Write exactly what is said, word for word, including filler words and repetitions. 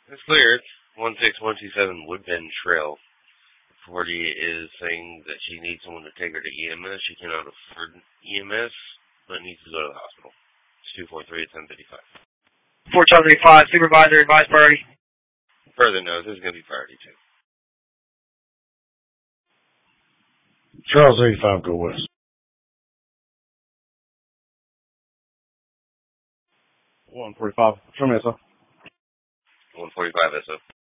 It's cleared. one six one two seven Woodbend Trail. forty is saying that she needs someone to take her to E M S. She cannot afford E M S, but needs to go to the hospital. It's two four three at ten fifty-five. four seventy-five, supervisor, advice priority. Further note, this is going to be priority two. Charles eighty-five, go west. one forty-five, show me S O. one forty-five S O.